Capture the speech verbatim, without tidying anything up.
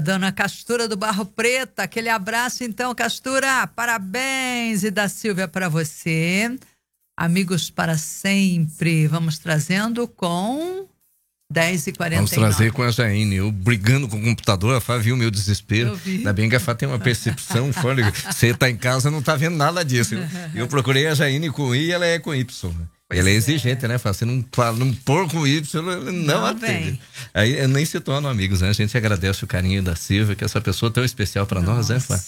Dona Castura do Barro Preto, aquele abraço então, Castura, parabéns, e da Silvia para você. Amigos para sempre, vamos trazendo com dez e quarenta e nove. Vamos trazer com a Jaine, eu brigando com o computador, a Fá viu o meu desespero. Eu vi. Ainda bem que a Fá tem uma percepção fora, você tá em casa não tá vendo nada disso. Eu procurei a Jaine com I e ela é com Y. Pois ela é é. exigente, né? Fala, você não, não pôr com Y, não, não atende. Aí nem se tornam amigos, né? A gente agradece o carinho da Silvia, que é essa pessoa tão especial para nós, né, Fá?